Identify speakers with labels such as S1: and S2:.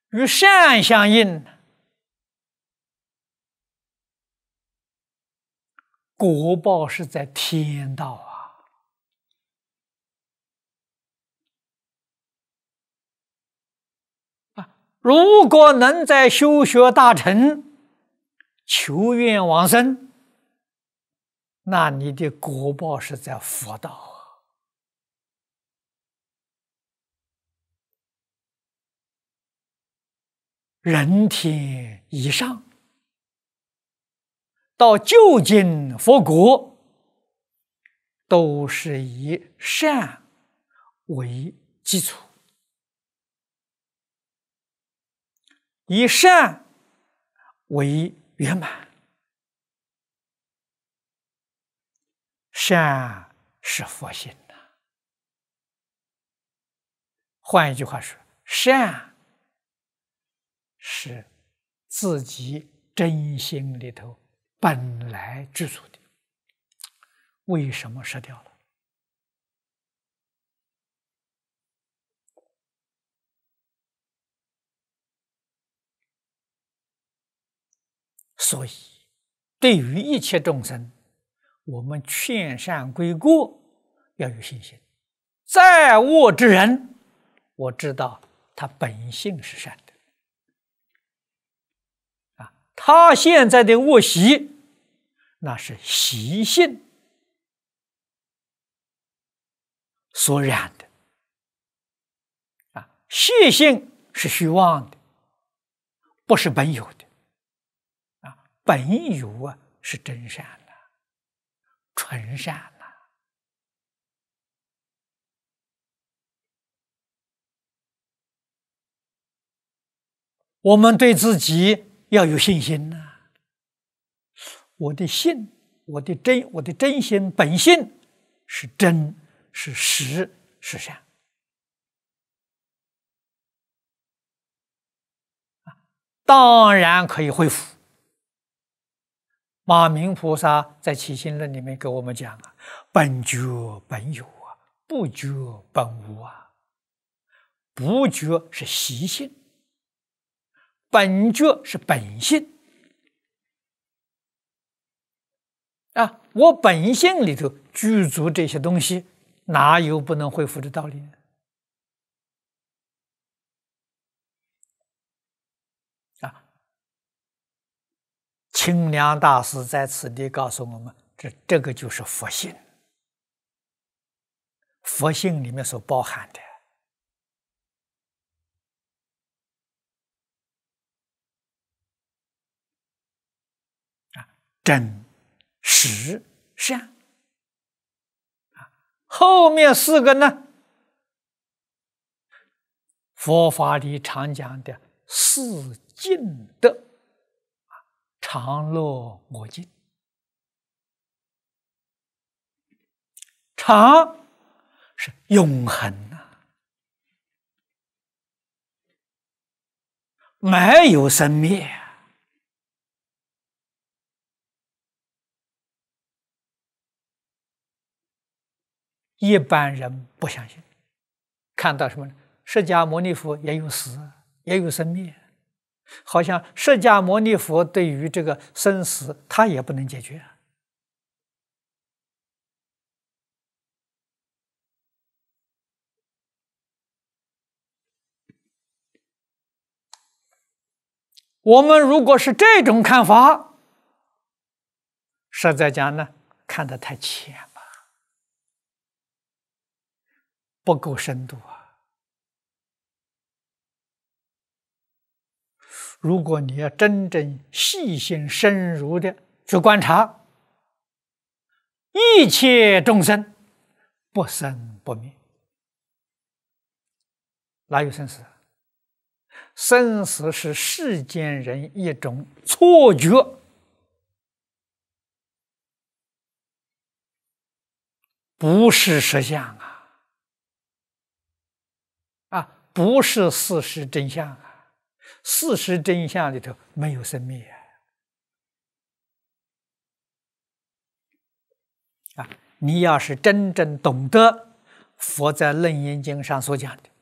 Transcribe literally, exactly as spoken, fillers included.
S1: 与善相应，果报是在天道啊！啊，如果能在修学大成、求愿往生，那你的果报是在佛道啊！人天以上，到究竟佛国，都是以善为基础，以善为圆满。善是佛性呐。换一句话说，善是自己真心里头本来具足的，为什么失掉了？所以，对于一切众生，我们劝善归过要有信心。再恶之人，我知道他本性是善的。啊，他现在的恶习，那是习性所染的。啊，习性是虚妄的，不是本有的。啊，本有啊是真善呐，纯善呐。我们对自己要有信心呐、啊。我的信，我的真，我的真心本性是真，是实，是善。当然可以恢复。马明菩萨在《起信论》里面给我们讲啊，本觉本有啊，不觉本无啊。不觉是习性，本觉是本性。啊，我本性里头具足这些东西，哪有不能恢复的道理呢？啊，清凉大师在此地告诉我们，这这个就是佛性，佛性里面所包含的。啊，真、实、善。啊，后面四个呢？佛法里常讲的四净德，常乐我净。常是永恒啊，没有生灭。一般人不相信，看到什么呢？释迦牟尼佛也有死，也有生灭，好像释迦牟尼佛对于这个生死，他也不能解决。我们如果是这种看法，实在讲呢，看得太浅了，不够深度啊。如果你要真正细心深入的去观察，一切众生不生不灭，哪有生死？生死是世间人一种错觉，不是实相啊！啊，不是事实真相啊！事实真相里头没有生灭啊！你要是真正懂得佛在《楞严经》上所讲的